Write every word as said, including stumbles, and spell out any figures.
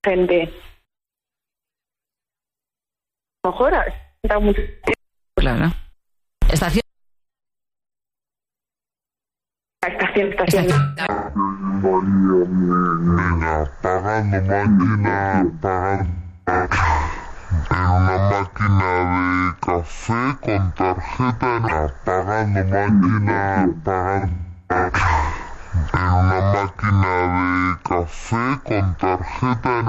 gente. A lo mejor da mucho tiempo. Claro. Estación. Estación, estación. Venga, pagando máquina, pagando en una máquina de café con tarjeta, en- pagando máquina, pagando en una máquina de café con tarjeta. En